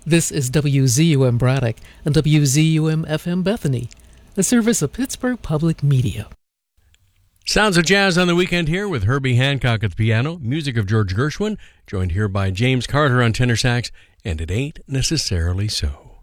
This is WZUM Braddock and WZUM FM Bethany, a service of Pittsburgh Public Media. Sounds of jazz on the weekend here with Herbie Hancock at the piano, music of George Gershwin, joined here by James Carter on tenor sax, and It Ain't Necessarily So.